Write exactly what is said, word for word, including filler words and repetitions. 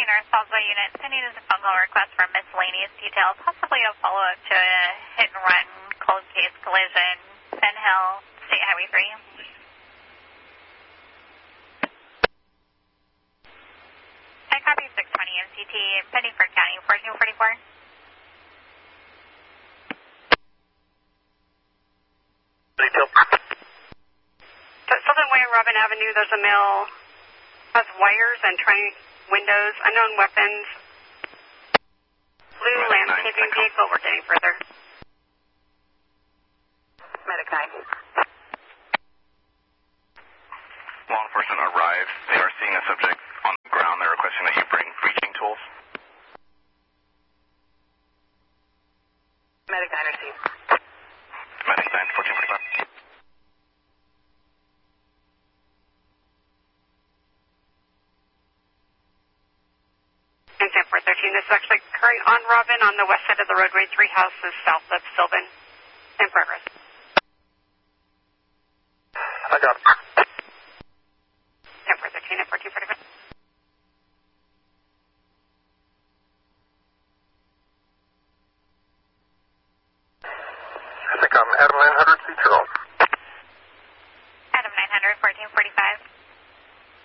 our Salzwell unit, sending us a phone call request for miscellaneous details, possibly a follow-up to a hit-and-run cold case collision, Fenn Hill, State Highway three. I copy six twenty M C T, pending for County fourteen forty-four. Detail. Southern Way and Robin Avenue, there's a mill, has wires and tiny windows, unknown weapons, blue landscaping vehicle. We're getting further. Medic nine. Law enforcement arrives. They are seeing a subject on the ground. They're requesting that you bring breaching tools. Medic nine received. Medic nine, fourteen forty-five. And ten four thirteen, this is actually occurring on Robin on the west side of the roadway, three houses south of Sylvan. In progress. I got it.